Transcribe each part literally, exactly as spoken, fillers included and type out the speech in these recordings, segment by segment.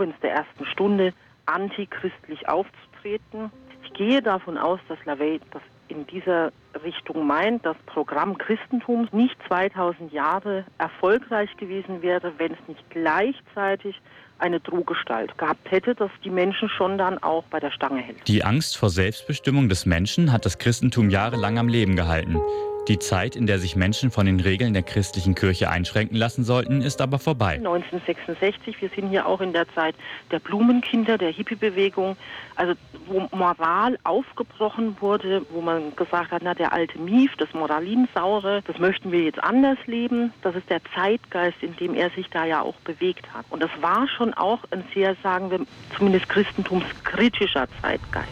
in der ersten Stunde antichristlich aufzutreten. Ich gehe davon aus, dass LaVey das in dieser Richtung meint, das Programm Christentum nicht zweitausend Jahre erfolgreich gewesen wäre, wenn es nicht gleichzeitig eine Drohgestalt gehabt hätte, dass die Menschen schon dann auch bei der Stange hält. Die Angst vor Selbstbestimmung des Menschen hat das Christentum jahrelang am Leben gehalten. Die Zeit, in der sich Menschen von den Regeln der christlichen Kirche einschränken lassen sollten, ist aber vorbei. neunzehnhundertsechsundsechzig, wir sind hier auch in der Zeit der Blumenkinder, der Hippie-Bewegung, also wo Moral aufgebrochen wurde, wo man gesagt hat, na, der alte Mief, das Moralinsaure, das möchten wir jetzt anders leben. Das ist der Zeitgeist, in dem er sich da ja auch bewegt hat. Und das war schon auch ein sehr, sagen wir, zumindest christentumskritischer Zeitgeist.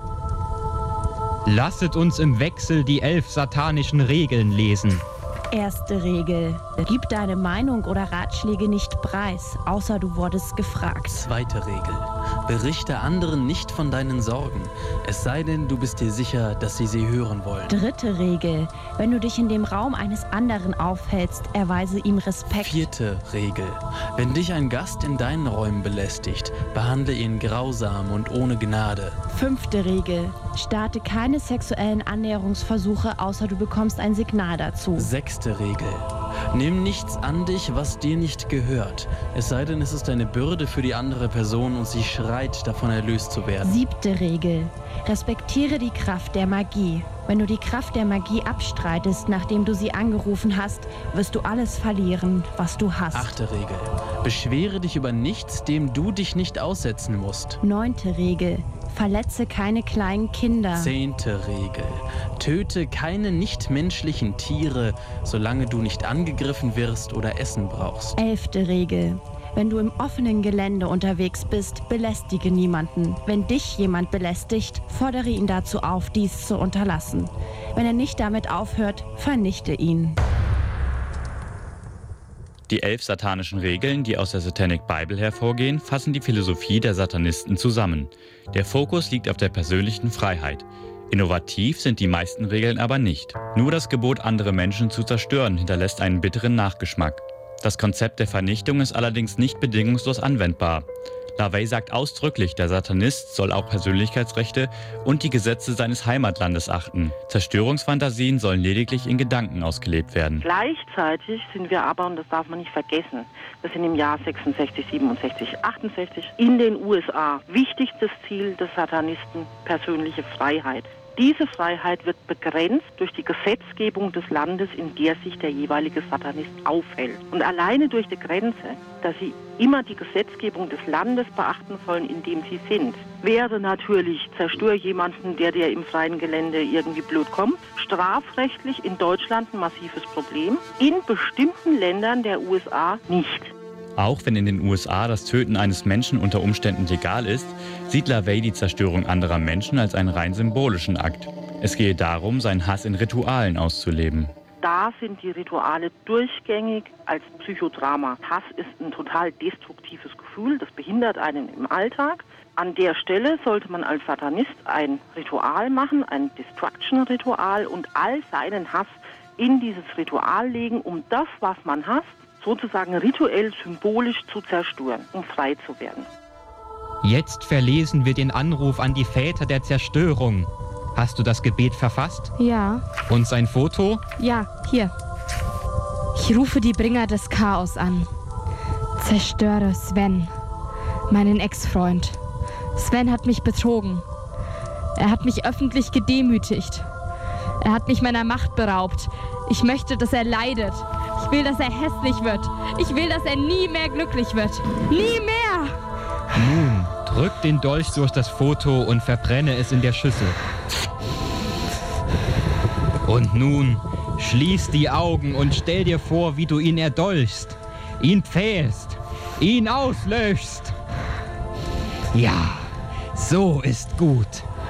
Lasset uns im Wechsel die elf satanischen Regeln lesen. Erste Regel. Gib deine Meinung oder Ratschläge nicht preis, außer du wurdest gefragt. Zweite Regel. Berichte anderen nicht von deinen Sorgen, es sei denn, du bist dir sicher, dass sie sie hören wollen. Dritte Regel. Wenn du dich in dem Raum eines anderen aufhältst, erweise ihm Respekt. Vierte Regel. Wenn dich ein Gast in deinen Räumen belästigt, behandle ihn grausam und ohne Gnade. Fünfte Regel. Starte keine sexuellen Annäherungsversuche, außer du bekommst ein Signal dazu. Sechste Regel. Nimm nichts an dich, was dir nicht gehört. Es sei denn, es ist eine Bürde für die andere Person und sie schreit, davon erlöst zu werden. Siebte Regel. Respektiere die Kraft der Magie. Wenn du die Kraft der Magie abstreitest, nachdem du sie angerufen hast, wirst du alles verlieren, was du hast. Achte Regel. Beschwere dich über nichts, dem du dich nicht aussetzen musst. Neunte Regel. Verletze keine kleinen Kinder. Zehnte Regel. Töte keine nichtmenschlichen Tiere, solange du nicht angegriffen wirst oder Essen brauchst. Elfte Regel. Wenn du im offenen Gelände unterwegs bist, belästige niemanden. Wenn dich jemand belästigt, fordere ihn dazu auf, dies zu unterlassen. Wenn er nicht damit aufhört, vernichte ihn. Die elf satanischen Regeln, die aus der Satanic Bible hervorgehen, fassen die Philosophie der Satanisten zusammen. Der Fokus liegt auf der persönlichen Freiheit. Innovativ sind die meisten Regeln aber nicht. Nur das Gebot, andere Menschen zu zerstören, hinterlässt einen bitteren Nachgeschmack. Das Konzept der Vernichtung ist allerdings nicht bedingungslos anwendbar. LaVey sagt ausdrücklich, der Satanist soll auch Persönlichkeitsrechte und die Gesetze seines Heimatlandes achten. Zerstörungsfantasien sollen lediglich in Gedanken ausgelebt werden. Gleichzeitig sind wir aber, und das darf man nicht vergessen, wir sind im Jahr sechsundsechzig, siebenundsechzig, achtundsechzig in den U S A. Wichtigstes Ziel des Satanisten, persönliche Freiheit. Diese Freiheit wird begrenzt durch die Gesetzgebung des Landes, in der sich der jeweilige Satanist aufhält. Und alleine durch die Grenze, dass sie immer die Gesetzgebung des Landes beachten sollen, in dem sie sind, wäre natürlich, zerstör jemanden, der dir im freien Gelände irgendwie blöd kommt, strafrechtlich in Deutschland ein massives Problem, in bestimmten Ländern der U S A nicht. Auch wenn in den U S A das Töten eines Menschen unter Umständen legal ist, sieht LaVey die Zerstörung anderer Menschen als einen rein symbolischen Akt. Es gehe darum, seinen Hass in Ritualen auszuleben. Da sind die Rituale durchgängig als Psychodrama. Hass ist ein total destruktives Gefühl, das behindert einen im Alltag. An der Stelle sollte man als Satanist ein Ritual machen, ein Destruction-Ritual und all seinen Hass in dieses Ritual legen, um das, was man hasst, sozusagen rituell, symbolisch zu zerstören, um frei zu werden. Jetzt verlesen wir den Anruf an die Väter der Zerstörung. Hast du das Gebet verfasst? Ja. Und sein Foto? Ja, hier. Ich rufe die Bringer des Chaos an. Zerstöre Sven, meinen Ex-Freund. Sven hat mich betrogen. Er hat mich öffentlich gedemütigt. Er hat mich meiner Macht beraubt. Ich möchte, dass er leidet. Ich will, dass er hässlich wird. Ich will, dass er nie mehr glücklich wird. Nie mehr! Nun, drück den Dolch durch das Foto und verbrenne es in der Schüssel. Und nun, schließ die Augen und stell dir vor, wie du ihn erdolchst, ihn pfählst, ihn auslöschst. Ja, so ist gut.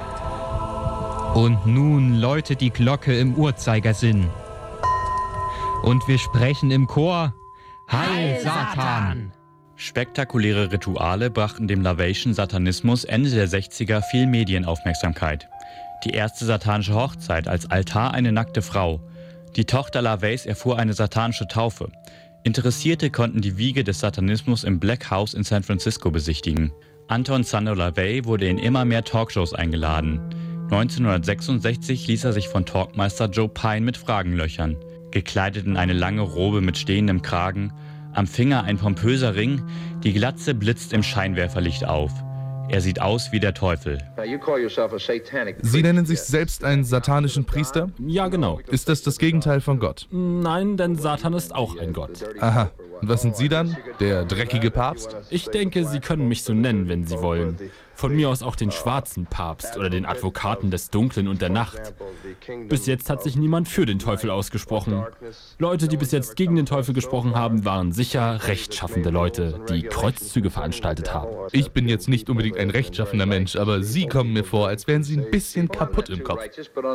Und nun läutet die Glocke im Uhrzeigersinn. Und wir sprechen im Chor: Heil, Satan! Spektakuläre Rituale brachten dem LaVeyschen Satanismus Ende der sechziger viel Medienaufmerksamkeit. Die erste satanische Hochzeit, als Altar eine nackte Frau. Die Tochter LaVeys erfuhr eine satanische Taufe. Interessierte konnten die Wiege des Satanismus im Black House in San Francisco besichtigen. Anton Szandor LaVey wurde in immer mehr Talkshows eingeladen. neunzehnhundertsechsundsechzig ließ er sich von Talkmeister Joe Pyne mit Fragen löchern. Gekleidet in eine lange Robe mit stehendem Kragen, am Finger ein pompöser Ring, die Glatze blitzt im Scheinwerferlicht auf. Er sieht aus wie der Teufel. Sie nennen sich selbst einen satanischen Priester? Ja, genau. Ist das das Gegenteil von Gott? Nein, denn Satan ist auch ein Gott. Aha. Und was sind Sie dann? Der dreckige Papst? Ich denke, Sie können mich so nennen, wenn Sie wollen. Von mir aus auch den schwarzen Papst oder den Advokaten des Dunklen und der Nacht. Bis jetzt hat sich niemand für den Teufel ausgesprochen. Leute, die bis jetzt gegen den Teufel gesprochen haben, waren sicher rechtschaffende Leute, die Kreuzzüge veranstaltet haben. Ich bin jetzt nicht unbedingt ein rechtschaffender Mensch, aber Sie kommen mir vor, als wären Sie ein bisschen kaputt im Kopf.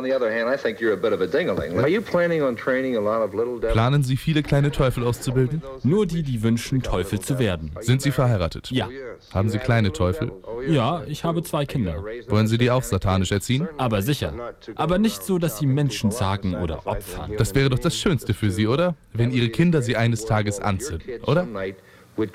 Planen Sie, viele kleine Teufel auszubilden? Nur die, die wünschen, Teufel zu werden. Sind Sie verheiratet? Ja. Haben Sie kleine Teufel? Ja, ich habe zwei Kinder. Wollen Sie die auch satanisch erziehen? Aber sicher. Aber nicht so, dass sie Menschen sagen oder opfern. Das wäre doch das Schönste für Sie, oder? Wenn Ihre Kinder Sie eines Tages anzünden, oder? Es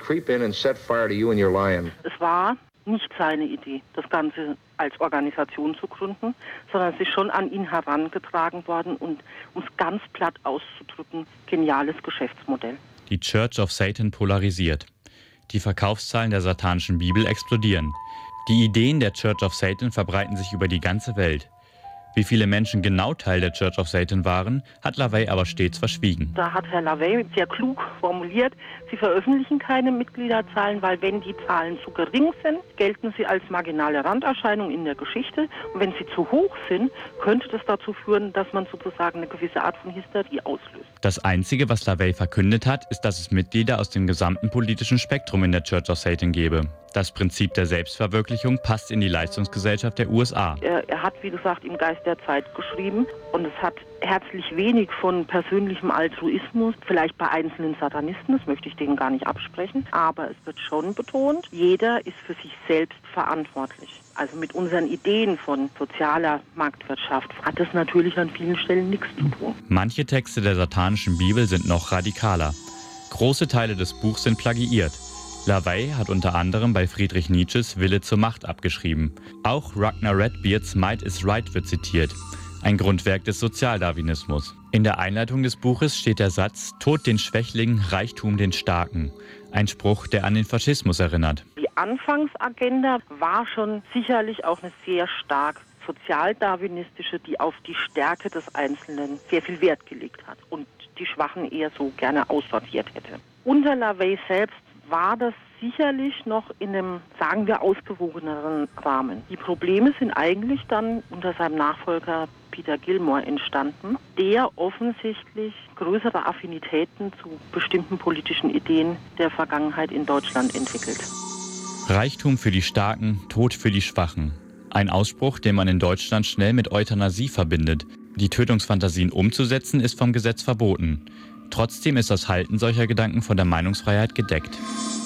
war nicht seine Idee, das Ganze als Organisation zu gründen, sondern es ist schon an ihn herangetragen worden und, um es ganz platt auszudrücken, geniales Geschäftsmodell. Die Church of Satan polarisiert. Die Verkaufszahlen der satanischen Bibel explodieren. Die Ideen der Church of Satan verbreiten sich über die ganze Welt. Wie viele Menschen genau Teil der Church of Satan waren, hat LaVey aber stets verschwiegen. Da hat Herr LaVey sehr klug formuliert, sie veröffentlichen keine Mitgliederzahlen, weil wenn die Zahlen zu gering sind, gelten sie als marginale Randerscheinung in der Geschichte. Und wenn sie zu hoch sind, könnte das dazu führen, dass man sozusagen eine gewisse Art von Hysterie auslöst. Das Einzige, was LaVey verkündet hat, ist, dass es Mitglieder aus dem gesamten politischen Spektrum in der Church of Satan gebe. Das Prinzip der Selbstverwirklichung passt in die Leistungsgesellschaft der U S A. Er, er hat, wie gesagt, im Geist der Zeit geschrieben und es hat herzlich wenig von persönlichem Altruismus, vielleicht bei einzelnen Satanisten, das möchte ich denen gar nicht absprechen, aber es wird schon betont, jeder ist für sich selbst verantwortlich. Also mit unseren Ideen von sozialer Marktwirtschaft hat das natürlich an vielen Stellen nichts zu tun. Manche Texte der satanischen Bibel sind noch radikaler. Große Teile des Buchs sind plagiiert. LaVey hat unter anderem bei Friedrich Nietzsches Wille zur Macht abgeschrieben. Auch Ragnar Redbeards Might is Right wird zitiert, ein Grundwerk des Sozialdarwinismus. In der Einleitung des Buches steht der Satz „Tod den Schwächlingen, Reichtum den Starken“, ein Spruch, der an den Faschismus erinnert. Die Anfangsagenda war schon sicherlich auch eine sehr stark sozialdarwinistische, die auf die Stärke des Einzelnen sehr viel Wert gelegt hat und die Schwachen eher so gerne aussortiert hätte. Unter LaVey selbst war das sicherlich noch in einem, sagen wir, ausgewogeneren Rahmen. Die Probleme sind eigentlich dann unter seinem Nachfolger Peter Gilmore entstanden, der offensichtlich größere Affinitäten zu bestimmten politischen Ideen der Vergangenheit in Deutschland entwickelt. Reichtum für die Starken, Tod für die Schwachen. Ein Ausspruch, den man in Deutschland schnell mit Euthanasie verbindet. Die Tötungsfantasien umzusetzen, ist vom Gesetz verboten. Trotzdem ist das Halten solcher Gedanken von der Meinungsfreiheit gedeckt.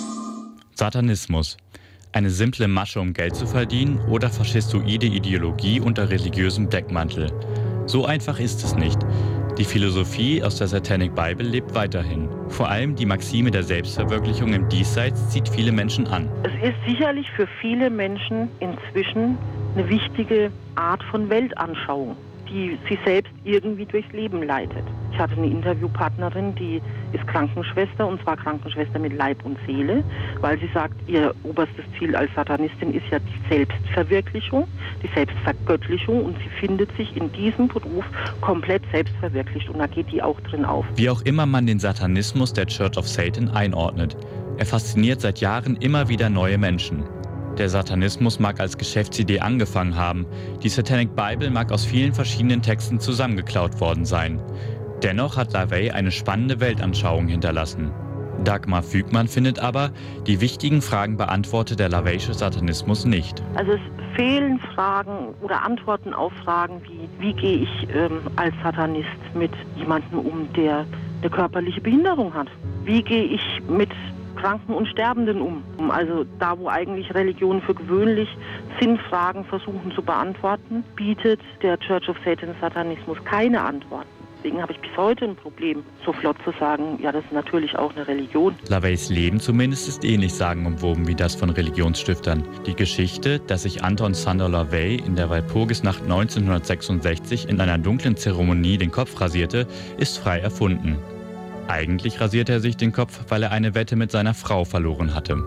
Satanismus. Eine simple Masche, um Geld zu verdienen, oder faschistoide Ideologie unter religiösem Deckmantel. So einfach ist es nicht. Die Philosophie aus der Satanic Bible lebt weiterhin. Vor allem die Maxime der Selbstverwirklichung im Diesseits zieht viele Menschen an. Es ist sicherlich für viele Menschen inzwischen eine wichtige Art von Weltanschauung, die sie selbst irgendwie durchs Leben leitet. Ich hatte eine Interviewpartnerin, die ist Krankenschwester, und zwar Krankenschwester mit Leib und Seele, weil sie sagt, ihr oberstes Ziel als Satanistin ist ja die Selbstverwirklichung, die Selbstvergöttlichung, und sie findet sich in diesem Beruf komplett selbstverwirklicht, und da geht die auch drin auf. Wie auch immer man den Satanismus der Church of Satan einordnet, er fasziniert seit Jahren immer wieder neue Menschen. Der Satanismus mag als Geschäftsidee angefangen haben, die Satanic Bible mag aus vielen verschiedenen Texten zusammengeklaut worden sein. Dennoch hat LaVey eine spannende Weltanschauung hinterlassen. Dagmar Fügmann findet aber, die wichtigen Fragen beantwortet der LaVeysche Satanismus nicht. Also es fehlen Fragen oder Antworten auf Fragen wie, wie gehe ich ähm, als Satanist mit jemandem um, der eine körperliche Behinderung hat? Wie gehe ich mit Kranken und Sterbenden um? Also da, wo eigentlich Religionen für gewöhnlich Sinnfragen versuchen zu beantworten, bietet der Church of Satan Satanismus keine Antworten. Deswegen habe ich bis heute ein Problem, so flott zu sagen, ja, das ist natürlich auch eine Religion. LaVeys Leben zumindest ist ähnlich sagenumwoben wie das von Religionsstiftern. Die Geschichte, dass sich Anton Szandor LaVey in der Walpurgisnacht neunzehnhundertsechsundsechzig in einer dunklen Zeremonie den Kopf rasierte, ist frei erfunden. Eigentlich rasierte er sich den Kopf, weil er eine Wette mit seiner Frau verloren hatte.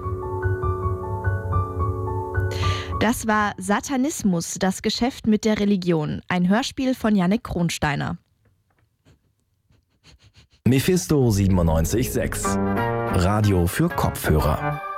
Das war Satanismus, das Geschäft mit der Religion. Ein Hörspiel von Jannik Kronsteiner. Mephisto siebenundneunzig Komma sechs. Radio für Kopfhörer.